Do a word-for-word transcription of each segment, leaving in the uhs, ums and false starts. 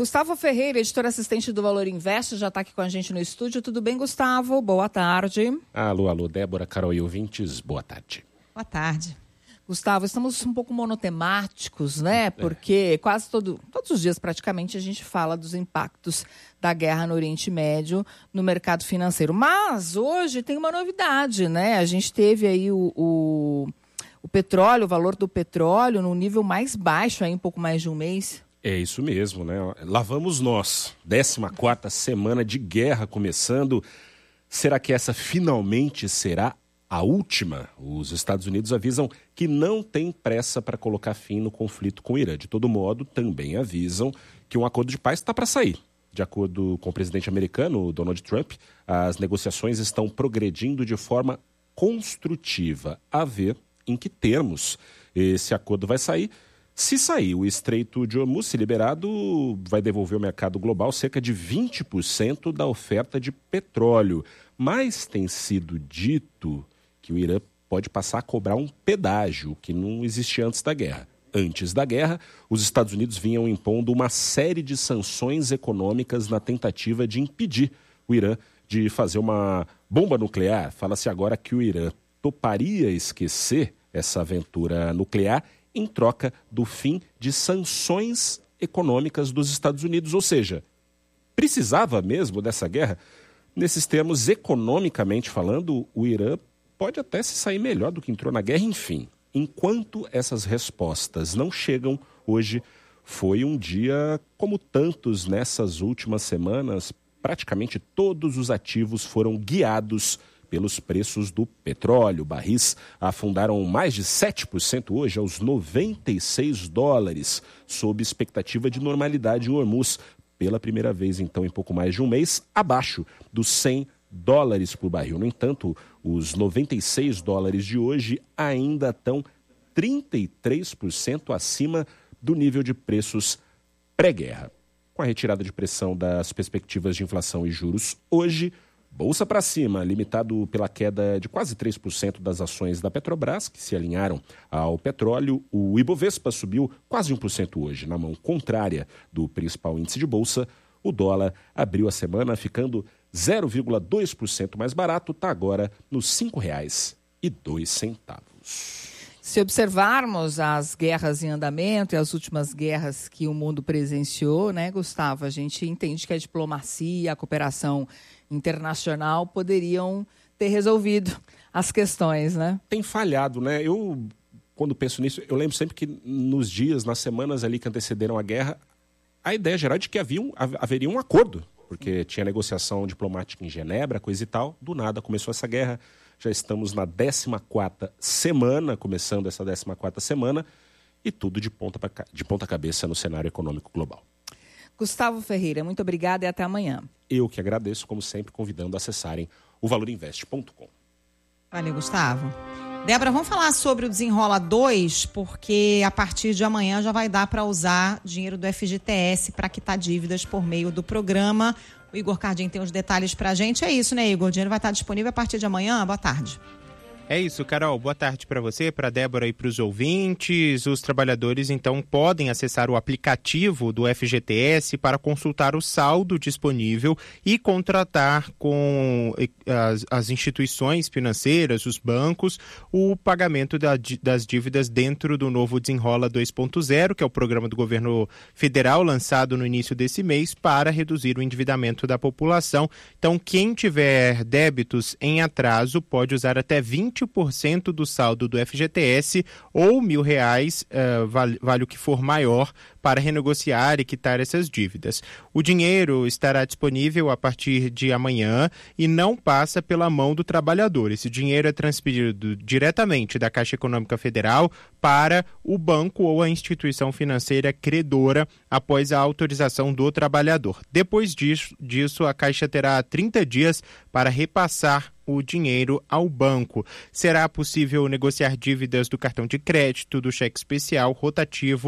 Gustavo Ferreira, editor assistente do Valor Invest, já está aqui com a gente no estúdio. Tudo bem, Gustavo? Boa tarde. Alô, alô, Débora, Carol e ouvintes, boa tarde. Boa tarde. Gustavo, estamos um pouco monotemáticos, né? Porque quase todo, todos os dias, praticamente, a gente fala dos impactos da guerra no Oriente Médio no mercado financeiro. Mas hoje tem uma novidade, né? A gente teve aí o, o, o petróleo, o valor do petróleo no nível mais baixo, aí um pouco mais de um mês. É isso mesmo, né? Lá vamos nós, décima quarta semana de guerra começando. Será que essa finalmente será a última? Os Estados Unidos avisam que não tem pressa para colocar fim no conflito com o Irã. De todo modo, também avisam que um acordo de paz está para sair. De acordo com o presidente americano, Donald Trump, as negociações estão progredindo de forma construtiva. A ver em que termos esse acordo vai sair. Se sair, o Estreito de Hormuz, se liberado, vai devolver ao mercado global cerca de vinte por cento da oferta de petróleo. Mas tem sido dito que o Irã pode passar a cobrar um pedágio, que não existia antes da guerra. Antes da guerra, os Estados Unidos vinham impondo uma série de sanções econômicas na tentativa de impedir o Irã de fazer uma bomba nuclear. Fala-se agora que o Irã toparia esquecer essa aventura nuclear em troca do fim de sanções econômicas dos Estados Unidos. Ou seja, precisava mesmo dessa guerra? Nesses termos, economicamente falando, o Irã pode até se sair melhor do que entrou na guerra. Enfim, enquanto essas respostas não chegam, hoje foi um dia como tantos nessas últimas semanas. Praticamente todos os ativos foram guiados pelos preços do petróleo. Barris afundaram mais de sete por cento hoje aos noventa e seis dólares, sob expectativa de normalidade em Hormuz. Pela primeira vez, então, em pouco mais de um mês, abaixo dos cem dólares por barril. No entanto, os noventa e seis dólares de hoje ainda estão trinta e três por cento acima do nível de preços pré-guerra. Com a retirada de pressão das perspectivas de inflação e juros, hoje, bolsa para cima, limitado pela queda de quase três por cento das ações da Petrobras, que se alinharam ao petróleo. O Ibovespa subiu quase um por cento hoje. Na mão contrária do principal índice de bolsa, o dólar abriu a semana ficando zero vírgula dois por cento mais barato, está agora nos cinco reais e dois centavos. Se observarmos as guerras em andamento e as últimas guerras que o mundo presenciou, né, Gustavo, a gente entende que a diplomacia, a cooperação internacional poderiam ter resolvido as questões, né? Tem falhado, né? Eu, quando penso nisso, eu lembro sempre que nos dias, nas semanas ali que antecederam a guerra, a ideia geral é de que havia um, haveria um acordo, porque tinha negociação diplomática em Genebra, coisa e tal. Do nada começou essa guerra. Já estamos na décima quarta semana, começando essa décima quarta semana, e tudo de ponta, pra, de ponta cabeça no cenário econômico global. Gustavo Ferreira, muito obrigada e até amanhã. Eu que agradeço, como sempre, convidando a acessarem o valor invest ponto com. Valeu, Gustavo. Débora, vamos falar sobre o Desenrola dois, porque a partir de amanhã já vai dar para usar dinheiro do F G T S para quitar dívidas por meio do programa. O Igor Cardim tem os detalhes para a gente. É isso, né, Igor? O dinheiro vai estar disponível a partir de amanhã. Boa tarde. É isso, Carol. Boa tarde para você, para a Débora e para os ouvintes. Os trabalhadores, então, podem acessar o aplicativo do F G T S para consultar o saldo disponível e contratar com as, as instituições financeiras, os bancos, o pagamento da, das dívidas dentro do novo Desenrola dois ponto zero, que é o programa do governo federal lançado no início desse mês para reduzir o endividamento da população. Então, quem tiver débitos em atraso pode usar até vinte por cento do saldo do F G T S ou mil reais, uh, vale, vale o que for maior, para renegociar e quitar essas dívidas. O dinheiro estará disponível a partir de amanhã e não passa pela mão do trabalhador. Esse dinheiro é transferido diretamente da Caixa Econômica Federal para o banco ou a instituição financeira credora após a autorização do trabalhador. Depois disso, disso a Caixa terá trinta dias para repassar o dinheiro ao banco. Será possível negociar dívidas do cartão de crédito, do cheque especial, rotativo,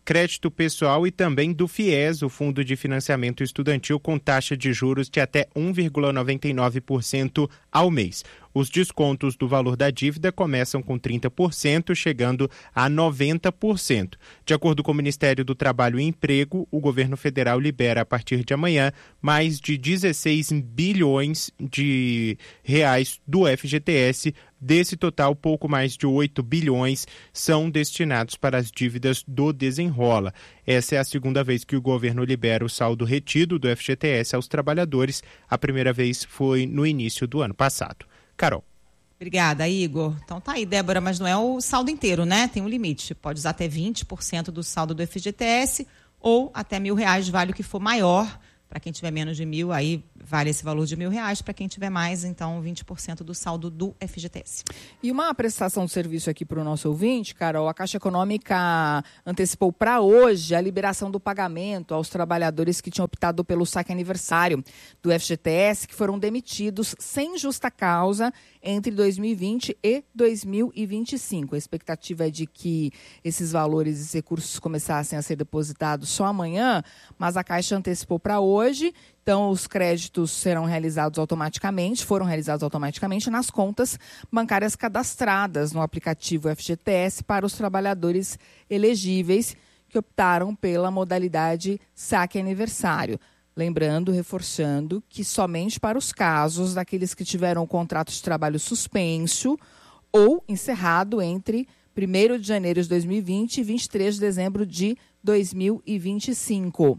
crédito pessoal e também do FIES, o Fundo de Financiamento Estudantil, com taxa de juros de até um vírgula noventa e nove por cento ao mês. Os descontos do valor da dívida começam com trinta por cento, chegando a noventa por cento. De acordo com o Ministério do Trabalho e Emprego, o governo federal libera a partir de amanhã mais de dezesseis bilhões de reais do F G T S. Desse total, pouco mais de oito bilhões são destinados para as dívidas do Desenrola. Essa é a segunda vez que o governo libera o saldo retido do F G T S aos trabalhadores. A primeira vez foi no início do ano passado. Carol. Obrigada, Igor. Então tá aí, Débora, mas não é o saldo inteiro, né? Tem um limite. Pode usar até vinte por cento do saldo do F G T S ou até mil reais, vale o que for maior. Para quem tiver menos de mil, aí vale esse valor de mil reais. Para quem tiver mais, então, vinte por cento do saldo do F G T S. E uma prestação de serviço aqui para o nosso ouvinte, Carol, a Caixa Econômica antecipou para hoje a liberação do pagamento aos trabalhadores que tinham optado pelo saque aniversário do F G T S, que foram demitidos sem justa causa entre dois mil e vinte e dois mil e vinte e cinco. A expectativa é de que esses valores e recursos começassem a ser depositados só amanhã, mas a Caixa antecipou para hoje. Hoje, então, os créditos serão realizados automaticamente, foram realizados automaticamente nas contas bancárias cadastradas no aplicativo F G T S para os trabalhadores elegíveis que optaram pela modalidade saque aniversário. Lembrando, reforçando, que somente para os casos daqueles que tiveram o contrato de trabalho suspenso ou encerrado entre primeiro de janeiro de dois mil e vinte e vinte e três de dezembro de dois mil e vinte e cinco.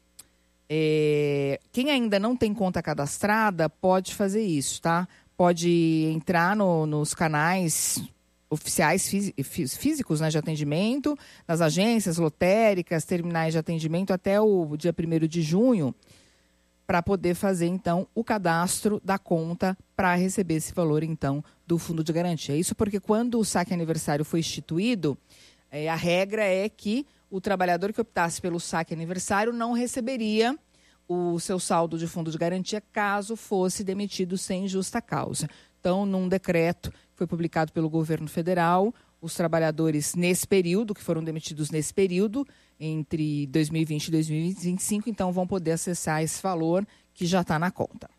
É, quem ainda não tem conta cadastrada pode fazer isso, tá? Pode entrar no, nos canais oficiais físicos, né, de atendimento, nas agências lotéricas, terminais de atendimento até o dia primeiro de junho, para poder fazer, então, o cadastro da conta para receber esse valor, então, do Fundo de Garantia. Isso porque quando o saque aniversário foi instituído, é, a regra é que o trabalhador que optasse pelo saque aniversário não receberia o seu saldo de fundo de garantia caso fosse demitido sem justa causa. Então, num decreto que foi publicado pelo governo federal, os trabalhadores nesse período, que foram demitidos nesse período, entre dois mil e vinte e dois mil e vinte e cinco, então vão poder acessar esse valor que já está na conta.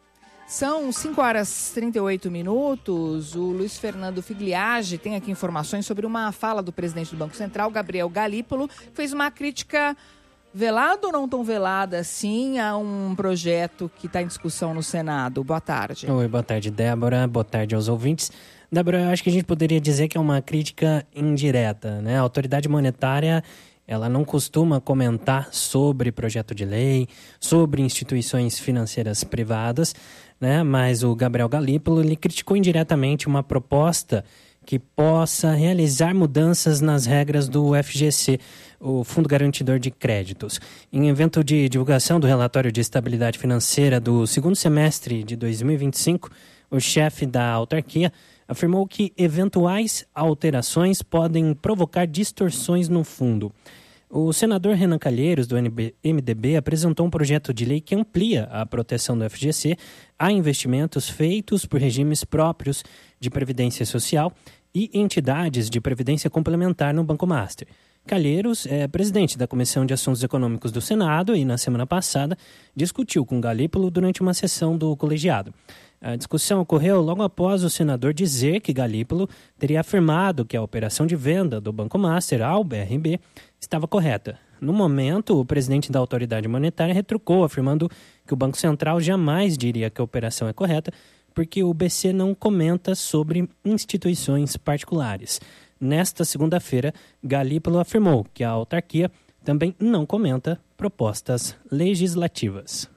São cinco horas e trinta e oito minutos. O Luiz Fernando Figliage tem aqui informações sobre uma fala do presidente do Banco Central, Gabriel Galípolo, que fez uma crítica velada ou não tão velada assim a um projeto que está em discussão no Senado. Boa tarde. Oi, boa tarde, Débora. Boa tarde aos ouvintes. Débora, eu acho que a gente poderia dizer que é uma crítica indireta, né? A autoridade monetária, ela não costuma comentar sobre projeto de lei, sobre instituições financeiras privadas, né? Mas o Gabriel Galípolo, ele criticou indiretamente uma proposta que possa realizar mudanças nas regras do F G C, o Fundo Garantidor de Créditos. Em evento de divulgação do relatório de estabilidade financeira do segundo semestre de dois mil e vinte e cinco, o chefe da autarquia afirmou que eventuais alterações podem provocar distorções no fundo. O senador Renan Calheiros, do M D B, apresentou um projeto de lei que amplia a proteção do F G C a investimentos feitos por regimes próprios de previdência social e entidades de previdência complementar no Banco Master. Calheiros é presidente da Comissão de Assuntos Econômicos do Senado e, na semana passada, discutiu com Galípolo durante uma sessão do colegiado. A discussão ocorreu logo após o senador dizer que Galípolo teria afirmado que a operação de venda do Banco Master ao B R B estava correta. No momento, o presidente da autoridade monetária retrucou, afirmando que o Banco Central jamais diria que a operação é correta, porque o B C não comenta sobre instituições particulares. Nesta segunda-feira, Galípolo afirmou que a autarquia também não comenta propostas legislativas.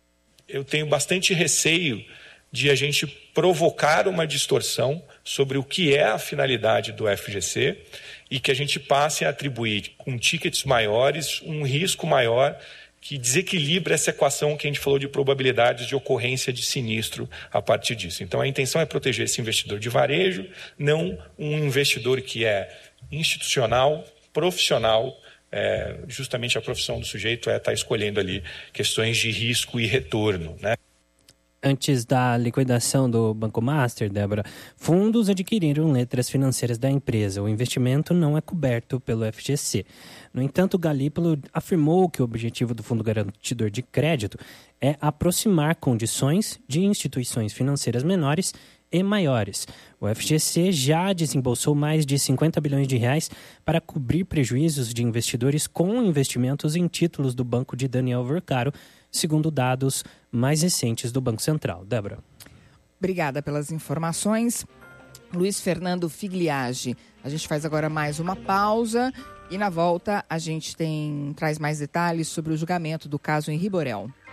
Eu tenho bastante receio de a gente provocar uma distorção sobre o que é a finalidade do F G C e que a gente passe a atribuir com tickets maiores um risco maior que desequilibra essa equação que a gente falou de probabilidades de ocorrência de sinistro a partir disso. Então, a intenção é proteger esse investidor de varejo, não um investidor que é institucional, profissional. É, justamente a profissão do sujeito é estar escolhendo ali questões de risco e retorno, né? Antes da liquidação do Banco Master, Débora, fundos adquiriram letras financeiras da empresa. O investimento não é coberto pelo F G C. No entanto, Galípolo afirmou que o objetivo do Fundo Garantidor de Crédito é aproximar condições de instituições financeiras menores e maiores. O F G C já desembolsou mais de cinquenta bilhões de reais para cobrir prejuízos de investidores com investimentos em títulos do banco de Daniel Vercaro, segundo dados mais recentes do Banco Central. Débora. Obrigada pelas informações. Luiz Fernando Figliage. A gente faz agora mais uma pausa e na volta a gente tem traz mais detalhes sobre o julgamento do caso Henri Borel.